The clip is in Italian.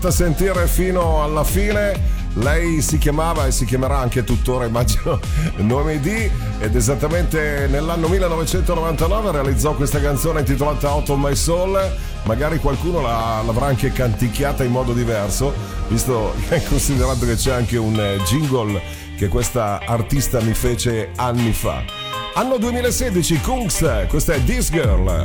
sentire fino alla fine. Lei si chiamava e si chiamerà anche tuttora, immagino, Noemi D, ed esattamente nell'anno 1999 realizzò questa canzone intitolata Out of My Soul. Magari qualcuno l'avrà anche canticchiata in modo diverso, visto considerato che c'è anche un jingle che questa artista mi fece anni fa. Anno 2016, Kungs, questa è This Girl.